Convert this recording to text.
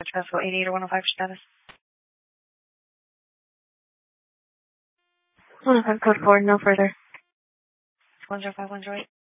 Pascal 88 or 105 status. 105 code 4, no further. 105, 108.